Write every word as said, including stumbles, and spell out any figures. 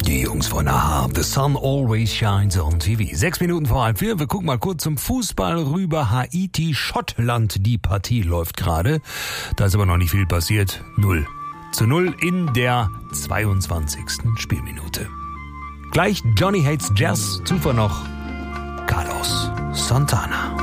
Die Jungs von Aha, The Sun Always Shines on T V. Sechs Minuten vor halb vier. Wir gucken mal kurz zum Fußball rüber. Haiti, Schottland. Die Partie läuft gerade. Da ist aber noch nicht viel passiert. Null zu null in der zweiundzwanzigsten Spielminute. Gleich Johnny Hates Jazz. Zuvor noch Carlos Santana.